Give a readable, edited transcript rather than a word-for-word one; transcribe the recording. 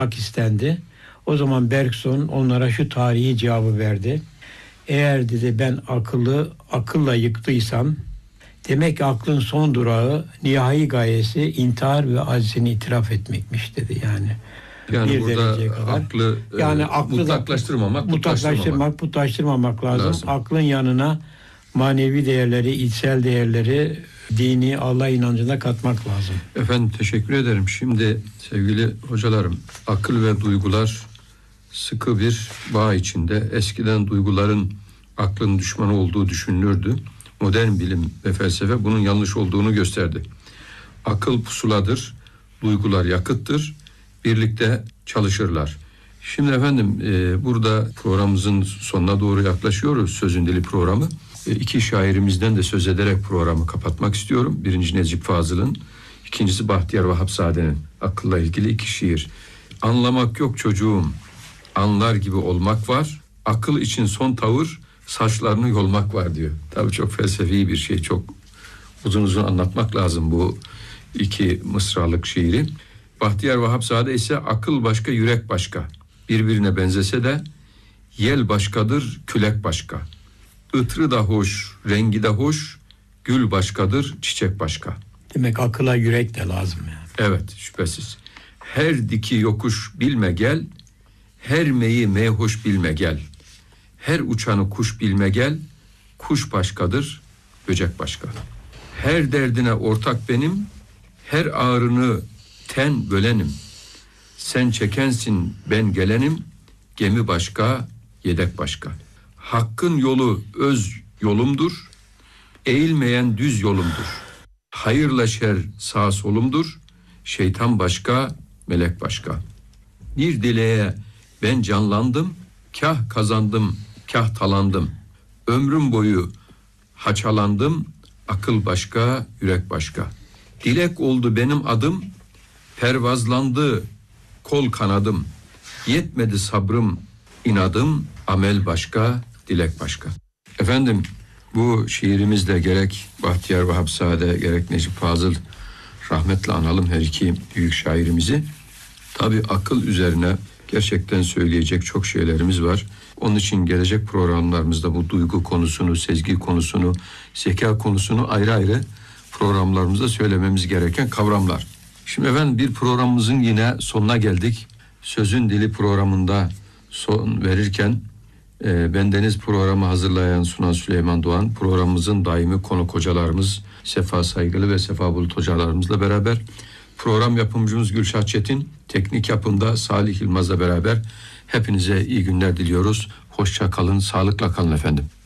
istendi. O zaman Bergson onlara şu tarihi cevabı verdi. Eğer dedi ben akılla yıktıysam, demek ki aklın son durağı, nihai gayesi intihar ve aczini itiraf etmekmiş dedi yani. Yani Bir burada dereceye kadar. aklı mutlaklaştırmamak lazım. Aklın yanına manevi değerleri, içsel değerleri, dini, Allah inancına katmak lazım. Efendim teşekkür ederim. Şimdi sevgili hocalarım, akıl ve duygular sıkı bir bağ içinde. Eskiden duyguların aklın düşmanı olduğu düşünülürdü. Modern bilim ve felsefe bunun yanlış olduğunu gösterdi. Akıl pusuladır, duygular yakıttır. Birlikte çalışırlar. Şimdi efendim burada programımızın sonuna doğru yaklaşıyoruz. Sözün Dili programı. İki şairimizden de söz ederek programı kapatmak istiyorum. Birinci Necip Fazıl'ın, ikincisi Bahtiyar Vahapzade'nin akılla ilgili iki şiir. Anlamak yok çocuğum, anlar gibi olmak var. Akıl için son tavır, saçlarını yolmak var diyor. Tabii çok felsefi bir şey, çok uzun uzun anlatmak lazım bu iki mısralık şiiri. Bahtiyar Vahapzade ise akıl başka, yürek başka. Birbirine benzese de yel başkadır, külek başka. Itrı da hoş, rengi de hoş, gül başkadır, çiçek başka. Demek akıla yürek de lazım yani. Evet, şüphesiz. Her diki yokuş bilme gel, her meyi meyhoş bilme gel. Her uçanı kuş bilme gel, kuş başkadır, böcek başka. Her derdine ortak benim, her ağrını ten bölenim. Sen çekensin, ben gelenim, gemi başka, yedek başka. Hakkın yolu öz yolumdur, eğilmeyen düz yolumdur. Hayırla şer sağ solumdur, şeytan başka, melek başka. Bir dileğe ben canlandım, kah kazandım, kah talandım. Ömrüm boyu haçalandım, akıl başka, yürek başka. Dilek oldu benim adım, pervazlandı kol kanadım. Yetmedi sabrım, inadım, amel başka, dilek başka. Efendim bu şiirimizde gerek Bahtiyar Vahapzade gerek Necip Fazıl rahmetle analım her iki büyük şairimizi. Tabii akıl üzerine gerçekten söyleyecek çok şeylerimiz var. Onun için gelecek programlarımızda bu duygu konusunu, sezgi konusunu, zeka konusunu ayrı ayrı programlarımızda söylememiz gereken kavramlar. Şimdi efendim bir programımızın yine sonuna geldik. Sözün Dili programında son verirken bendeniz programı hazırlayan sunan Süleyman Doğan, programımızın daimi konuk hocalarımız Sefa Saygılı ve Sefa Bulut hocalarımızla beraber, program yapımcımız Gülşah Çetin, teknik yapımda Salih Yılmaz'la beraber hepinize iyi günler diliyoruz. Hoşça kalın, sağlıkla kalın efendim.